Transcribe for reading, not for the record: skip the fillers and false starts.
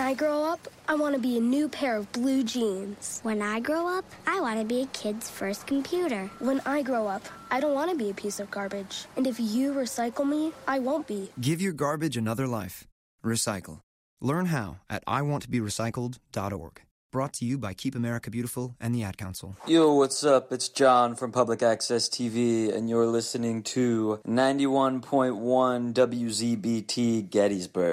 I grow up, I want to be a new pair of blue jeans. When I grow up, I want to be a kid's first computer. When I grow up, I don't want to be a piece of garbage. And if you recycle me, I won't be. Give your garbage another life. Recycle. Learn how at iwanttoberecycled.org. Brought to you by Keep America Beautiful and the Ad Council. Yo, what's up? It's John from Public Access TV, and you're listening to 91.1 WZBT Gettysburg.